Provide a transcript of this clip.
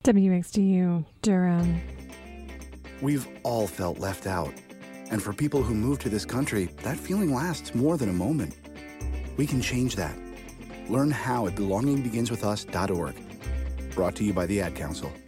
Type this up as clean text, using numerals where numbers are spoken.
WXDU, Durham. We've all felt left out. And for people who move to this country, that feeling lasts more than a moment. We can change that. Learn how at belongingbeginswithus.org. Brought to you by the Ad Council.